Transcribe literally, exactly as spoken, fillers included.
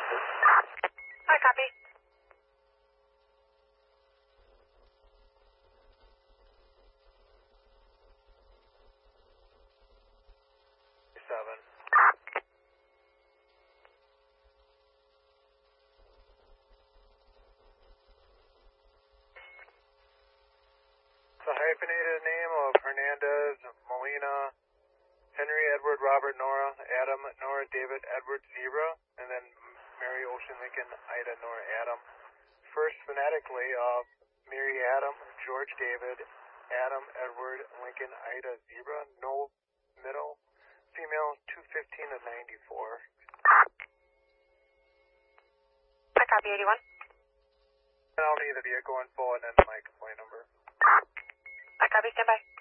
Hi, copy. Seven. The hyphenated name of Hernandez, Molina, Henry, Edward, Robert, Nora, Adam, Nora, David, Edward, Zebra, and then Mary, Ocean, Lincoln, Ida, Nora, Adam. First phonetically of Mary, Adam, George, David, Adam, Edward, Lincoln, Ida, Zebra. No middle. Female, two fifteen to ninety-four. Hi, copy eighty-one. And I'll need the vehicle info and then my complaint number. Hi, copy, stand by.